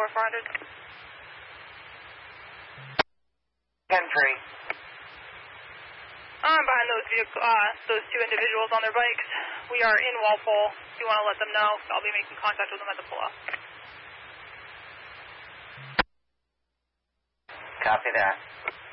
Tower 400. 10-3. I'm behind those two individuals on their bikes. We are in Walpole. If you want to let them know, I'll be making contact with them at the pull-off. Copy that.